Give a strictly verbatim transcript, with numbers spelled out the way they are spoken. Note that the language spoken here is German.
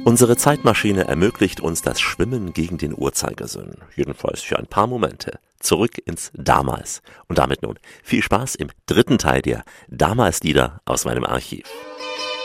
Unsere Zeitmaschine ermöglicht uns das Schwimmen gegen den Uhrzeigersinn. Jedenfalls für ein paar Momente. Zurück ins Damals. Und damit nun viel Spaß im dritten Teil der Damals-Lieder aus meinem Archiv.